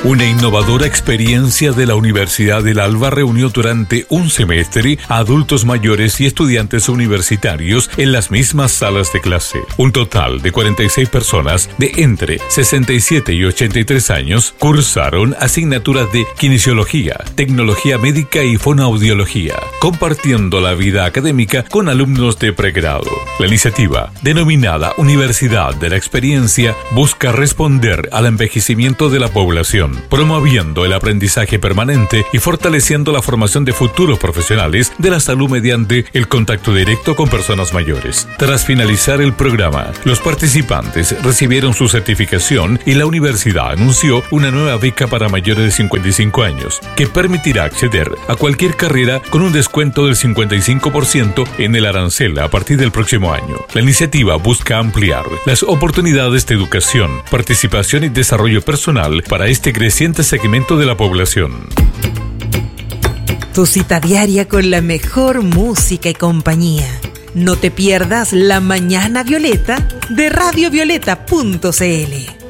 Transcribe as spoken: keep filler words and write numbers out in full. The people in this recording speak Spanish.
Una innovadora experiencia de la Universidad del Alba reunió durante un semestre a adultos mayores y estudiantes universitarios en las mismas salas de clase. Un total de cuarenta y seis personas de entre sesenta y siete y ochenta y tres años cursaron asignaturas de kinesiología, tecnología médica y fonoaudiología, compartiendo la vida académica con alumnos de pregrado. La iniciativa, denominada Universidad de la Experiencia, busca responder al envejecimiento de la población, promoviendo el aprendizaje permanente y fortaleciendo la formación de futuros profesionales de la salud mediante el contacto directo con personas mayores. Tras finalizar el programa, los participantes recibieron su certificación y la universidad anunció una nueva beca para mayores de cincuenta y cinco años, que permitirá acceder a cualquier carrera con un descuento del cincuenta y cinco por ciento en el arancel a partir del próximo año. La iniciativa busca ampliar las oportunidades de educación, participación y desarrollo personal para este creciente segmento de la población. Tu cita diaria con la mejor música y compañía. No te pierdas La Mañana Violeta de radio violeta punto c l.